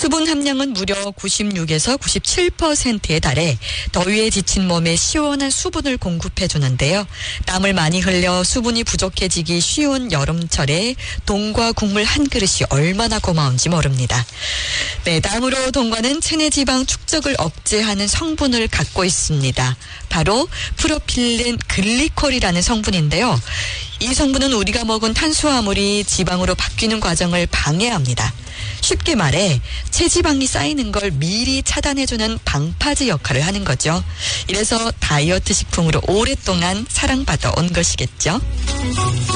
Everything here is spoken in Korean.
수분 함량은 무려 96에서 97%에 달해 더위에 지친 몸에 시원한 수분을 공급해 주는데요. 땀을 많이 흘려 수분이 부족해지기 쉬운 여름철에 동과 국물 한 그릇이 얼마나 고마운지 모릅니다. 네, 다음으로 동과는 체내 지방 축적을 억제하는 성분을 갖고 있습니다. 바로 프로필렌 글리콜이라는 성분인데요. 이 성분은 우리가 먹은 탄수화물이 지방으로 바뀌는 과정을 방해합니다. 쉽게 말해 체지방이 쌓이는 걸 미리 차단해주는 방파제 역할을 하는 거죠. 이래서 다이어트 식품으로 오랫동안 사랑받아 온 것이겠죠.